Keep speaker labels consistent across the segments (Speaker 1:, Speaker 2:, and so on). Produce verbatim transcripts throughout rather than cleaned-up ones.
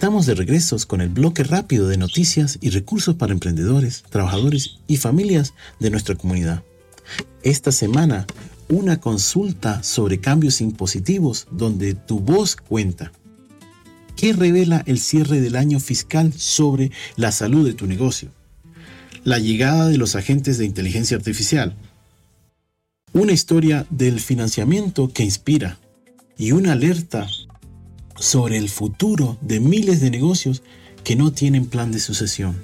Speaker 1: Estamos de regreso con el bloque rápido de noticias y recursos para emprendedores, trabajadores y familias de nuestra comunidad. Esta semana, una consulta sobre cambios impositivos donde tu voz cuenta. ¿Qué revela el cierre del año fiscal sobre la salud de tu negocio? La llegada de los agentes de inteligencia artificial. Una historia del financiamiento que inspira y una alerta sobre el futuro de miles de negocios que no tienen plan de sucesión.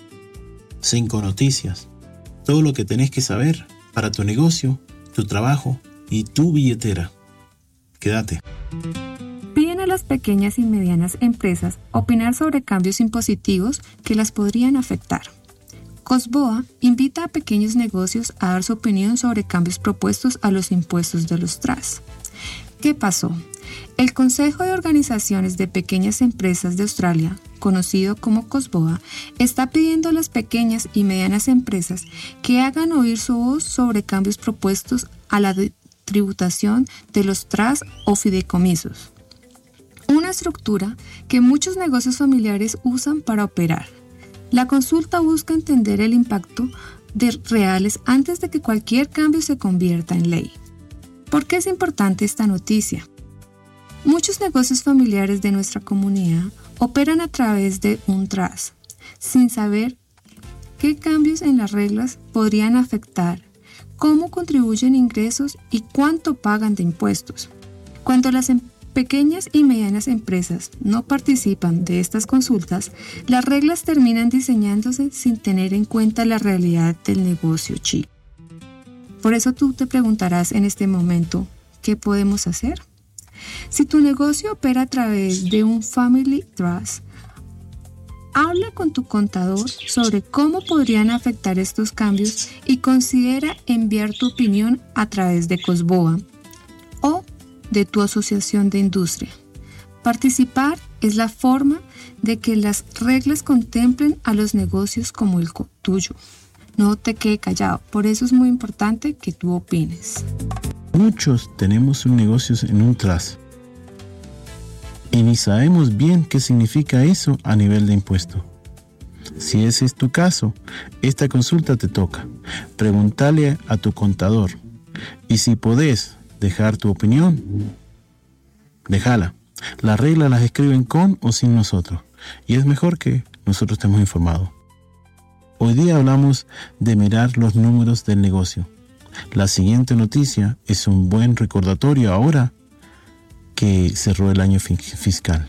Speaker 1: Cinco noticias. Todo lo que tenés que saber para tu negocio, tu trabajo y tu billetera. Quédate.
Speaker 2: Piden a las pequeñas y medianas empresas opinar sobre cambios impositivos que las podrían afectar. COSBOA invita a pequeños negocios a dar su opinión sobre cambios propuestos a los impuestos de los tras. ¿Qué pasó? El Consejo de Organizaciones de Pequeñas Empresas de Australia, conocido como COSBOA, está pidiendo a las pequeñas y medianas empresas que hagan oír su voz sobre cambios propuestos a la tributación de los tras o fideicomisos. Una estructura que muchos negocios familiares usan para operar. La consulta busca entender el impacto de reales antes de que cualquier cambio se convierta en ley. ¿Por qué es importante esta noticia? Muchos negocios familiares de nuestra comunidad operan a través de un tras, sin saber qué cambios en las reglas podrían afectar, cómo contribuyen ingresos y cuánto pagan de impuestos. Cuando las em- pequeñas y medianas empresas no participan de estas consultas, las reglas terminan diseñándose sin tener en cuenta la realidad del negocio chico. Por eso tú te preguntarás en este momento, ¿qué podemos hacer? Si tu negocio opera a través de un Family Trust, habla con tu contador sobre cómo podrían afectar estos cambios y considera enviar tu opinión a través de COSBOA o de tu asociación de industria. Participar es la forma de que las reglas contemplen a los negocios como el tuyo. No te quede callado, por eso es muy importante que tú opines.
Speaker 1: Muchos tenemos un negocio en un tras y ni sabemos bien qué significa eso a nivel de impuesto. Si ese es tu caso, esta consulta te toca. Pregúntale a tu contador y si podés dejar tu opinión, déjala. Las reglas las escriben con o sin nosotros y es mejor que nosotros estemos informados. Hoy día hablamos de mirar los números del negocio. La siguiente noticia es un buen recordatorio ahora que cerró el año fiscal.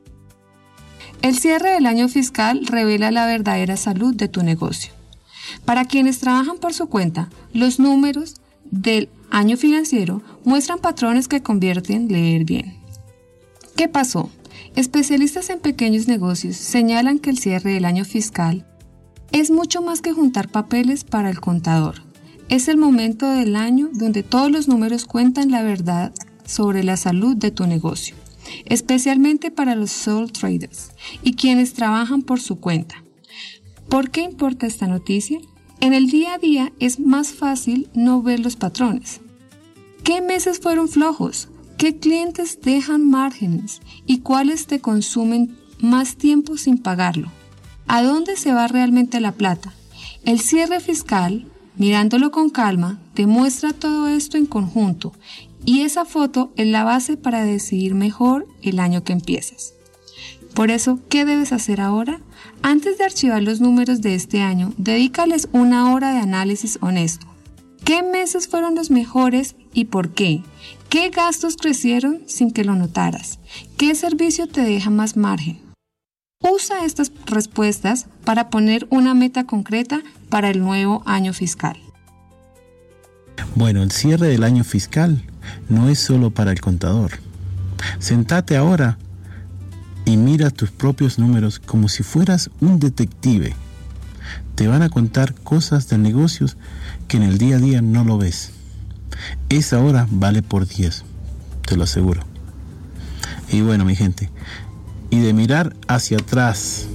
Speaker 2: El cierre del año fiscal revela la verdadera salud de tu negocio. Para quienes trabajan por su cuenta, los números del año financiero muestran patrones que convierten leer bien. ¿Qué pasó? Especialistas en pequeños negocios señalan que el cierre del año fiscal es mucho más que juntar papeles para el contador. Es el momento del año donde todos los números cuentan la verdad sobre la salud de tu negocio, especialmente para los sole traders y quienes trabajan por su cuenta. ¿Por qué importa esta noticia? En el día a día es más fácil no ver los patrones. ¿Qué meses fueron flojos? ¿Qué clientes dejan márgenes? ¿Y cuáles te consumen más tiempo sin pagarlo? ¿A dónde se va realmente la plata? El cierre fiscal, mirándolo con calma, te muestra todo esto en conjunto y esa foto es la base para decidir mejor el año que empiezas. Por eso, ¿qué debes hacer ahora? Antes de archivar los números de este año, dedícales una hora de análisis honesto. ¿Qué meses fueron los mejores y por qué? ¿Qué gastos crecieron sin que lo notaras? ¿Qué servicio te deja más margen? Usa estas respuestas para poner una meta concreta para el nuevo año fiscal.
Speaker 1: Bueno, el cierre del año fiscal no es solo para el contador. Sentate ahora y mira tus propios números como si fueras un detective. Te van a contar cosas de negocios que en el día a día no lo ves. Esa hora vale por diez, te lo aseguro. Y bueno, mi gente, y de mirar hacia atrás,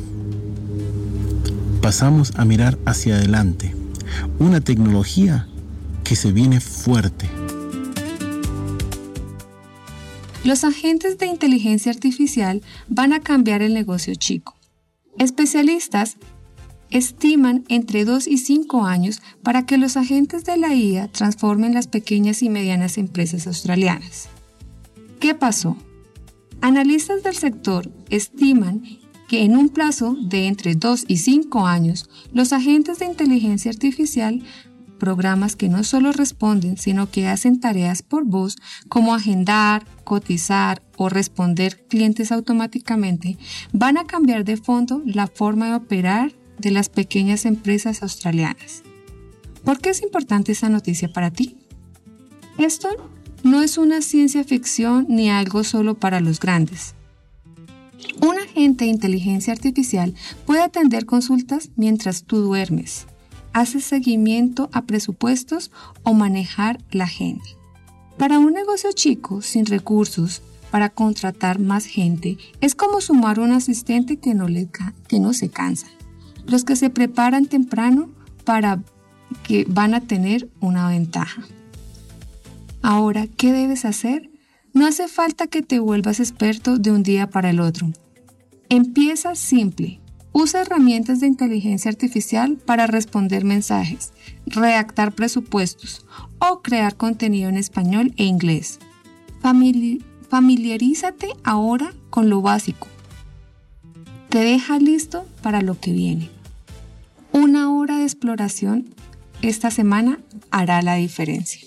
Speaker 1: pasamos a mirar hacia adelante. Una tecnología que se viene fuerte.
Speaker 2: Los agentes de inteligencia artificial van a cambiar el negocio chico. Especialistas estiman entre dos y cinco años para que los agentes de la I A transformen las pequeñas y medianas empresas australianas. ¿Qué pasó? Analistas del sector estiman que en un plazo de entre dos y cinco años, los agentes de inteligencia artificial, programas que no solo responden, sino que hacen tareas por voz, como agendar, cotizar o responder clientes automáticamente, van a cambiar de fondo la forma de operar de las pequeñas empresas australianas. ¿Por qué es importante esta noticia para ti? Esto no es una ciencia ficción ni algo solo para los grandes. Un agente de inteligencia artificial puede atender consultas mientras tú duermes, hace seguimiento a presupuestos o manejar la agenda. Para un negocio chico, sin recursos, para contratar más gente, es como sumar un asistente que no, le ca- que no se cansa. Los que se preparan temprano para que van a tener una ventaja. Ahora, ¿qué debes hacer? No hace falta que te vuelvas experto de un día para el otro. Empieza simple. Usa herramientas de inteligencia artificial para responder mensajes, redactar presupuestos o crear contenido en español e inglés. Famili- familiarízate ahora con lo básico. Te deja listo para lo que viene. Una hora de exploración esta semana hará la diferencia.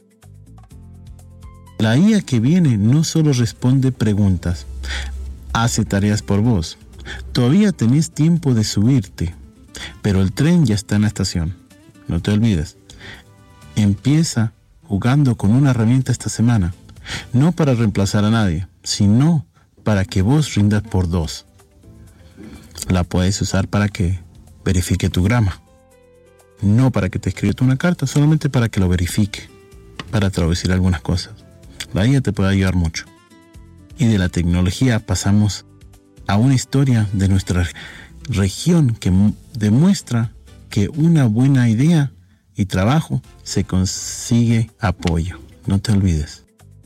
Speaker 1: La I A que viene no solo responde preguntas, hace tareas por vos. Todavía tenés tiempo de subirte, pero el tren ya está en la estación. No te olvides. Empieza jugando con una herramienta esta semana, no para reemplazar a nadie, sino para que vos rindas por dos. La puedes usar para que verifique tu grama, no para que te escriba una carta, solamente para que lo verifique, para traducir algunas cosas. La I A te puede ayudar mucho. Y de la tecnología pasamos a una historia de nuestra región que m- demuestra que una buena idea y trabajo se consigue apoyo. No te olvides.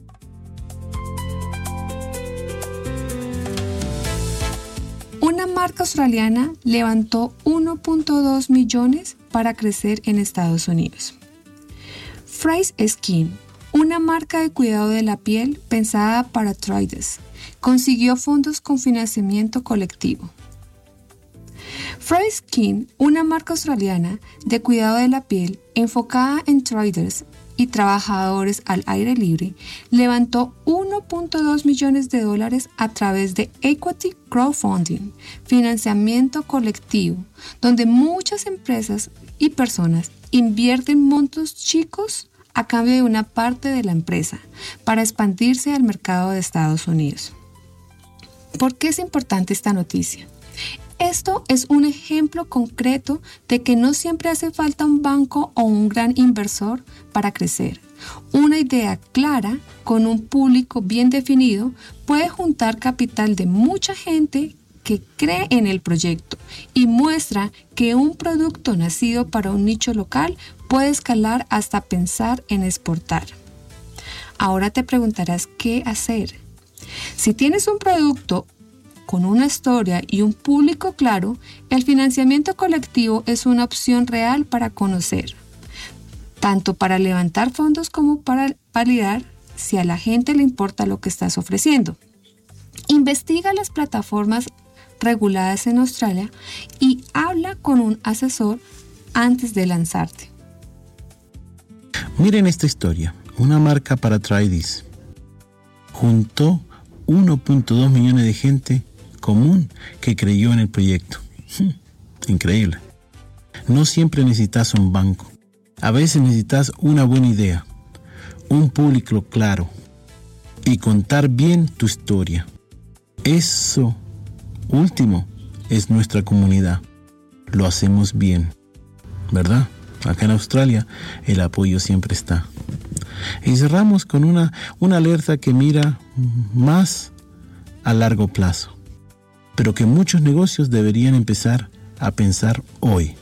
Speaker 2: Una marca australiana levantó uno punto dos millones para crecer en Estados Unidos. Phrase Skin, una marca de cuidado de la piel pensada para traders, consiguió fondos con financiamiento colectivo. Phrase Skin, una marca australiana de cuidado de la piel enfocada en traders y trabajadores al aire libre, levantó uno punto dos millones de dólares a través de Equity Crowdfunding, financiamiento colectivo, donde muchas empresas y personas invierten montos chicos a cambio de una parte de la empresa para expandirse al mercado de Estados Unidos. ¿Por qué es importante esta noticia? Esto es un ejemplo concreto de que no siempre hace falta un banco o un gran inversor para crecer. Una idea clara, con un público bien definido, puede juntar capital de mucha gente que cree en el proyecto y muestra que un producto nacido para un nicho local puede escalar hasta pensar en exportar. Ahora te preguntarás qué hacer. Si tienes un producto con una historia y un público claro, el financiamiento colectivo es una opción real para conocer, tanto para levantar fondos como para validar si a la gente le importa lo que estás ofreciendo. Investiga las plataformas reguladas en Australia y habla con un asesor antes de lanzarte.
Speaker 1: Miren esta historia. Una marca para tradies juntó uno punto dos millones de gente común que creyó en el proyecto. Increíble. No siempre necesitas un banco. A veces necesitas una buena idea, un público claro y contar bien tu historia. Eso último es nuestra comunidad. Lo hacemos bien, ¿verdad? Acá en Australia el apoyo siempre está. Y cerramos con una, una alerta que mira más a largo plazo, pero que muchos negocios deberían empezar a pensar hoy.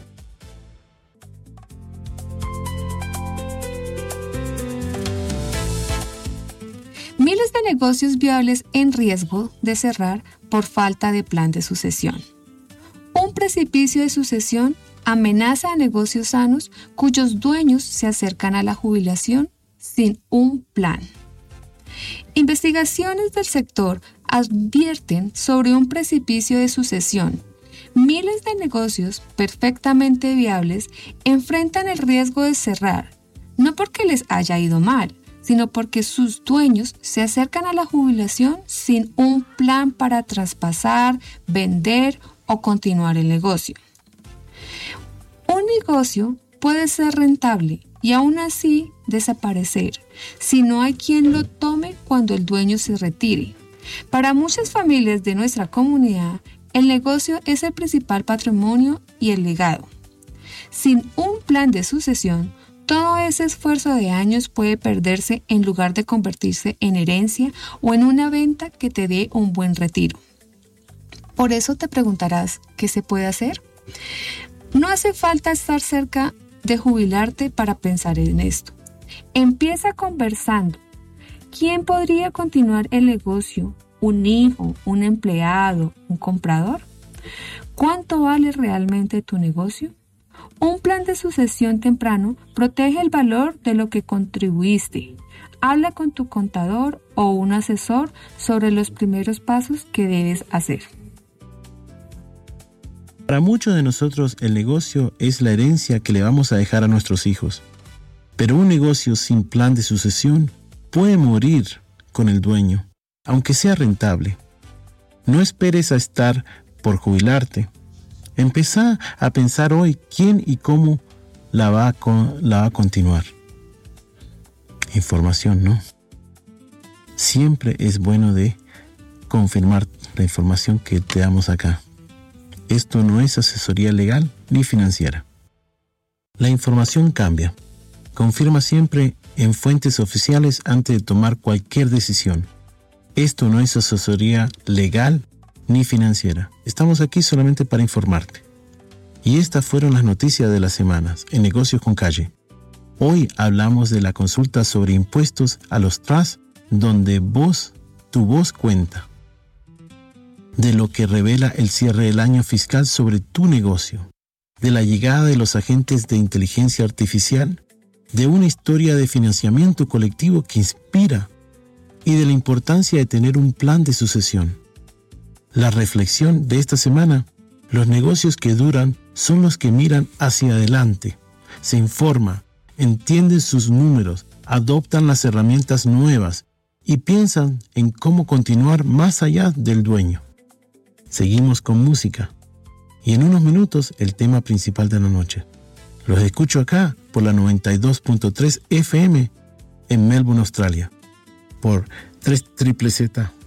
Speaker 2: Miles de negocios viables en riesgo de cerrar por falta de plan de sucesión. Un precipicio de sucesión amenaza a negocios sanos cuyos dueños se acercan a la jubilación sin un plan. Investigaciones del sector advierten sobre un precipicio de sucesión. Miles de negocios perfectamente viables enfrentan el riesgo de cerrar, no porque les haya ido mal, sino porque sus dueños se acercan a la jubilación sin un plan para traspasar, vender o continuar el negocio. Un negocio puede ser rentable y aún así desaparecer si no hay quien lo tome cuando el dueño se retire. Para muchas familias de nuestra comunidad, el negocio es el principal patrimonio y el legado. Sin un plan de sucesión, todo ese esfuerzo de años puede perderse en lugar de convertirse en herencia o en una venta que te dé un buen retiro. Por eso te preguntarás, ¿qué se puede hacer? No hace falta estar cerca de jubilarte para pensar en esto. Empieza conversando. ¿Quién podría continuar el negocio? ¿Un hijo, un empleado, un comprador? ¿Cuánto vale realmente tu negocio? Un plan de sucesión temprano protege el valor de lo que contribuiste. Habla con tu contador o un asesor sobre los primeros pasos que debes hacer.
Speaker 1: Para muchos de nosotros el negocio es la herencia que le vamos a dejar a nuestros hijos. Pero un negocio sin plan de sucesión puede morir con el dueño, aunque sea rentable. No esperes a estar por jubilarte. Empezá a pensar hoy quién y cómo la va a, con, la va a continuar. Información, ¿no? Siempre es bueno de confirmar la información que te damos acá. Esto no es asesoría legal ni financiera. La información cambia. Confirma siempre en fuentes oficiales antes de tomar cualquier decisión. Esto no es asesoría legal ni financiera. Estamos aquí solamente para informarte. Y estas fueron las noticias de las semanas en Negocios con Calle. Hoy hablamos de la consulta sobre impuestos a los trusts, donde vos, tu voz cuenta. De lo que revela el cierre del año fiscal sobre tu negocio. De la llegada de los agentes de inteligencia artificial. De una historia de financiamiento colectivo que inspira. Y de la importancia de tener un plan de sucesión. La reflexión de esta semana: los negocios que duran son los que miran hacia adelante, se informan, entienden sus números, adoptan las herramientas nuevas y piensan en cómo continuar más allá del dueño. Seguimos con música y en unos minutos el tema principal de la noche. Los escucho acá por la noventa y dos punto tres F M en Melbourne, Australia, por tres Z Z Z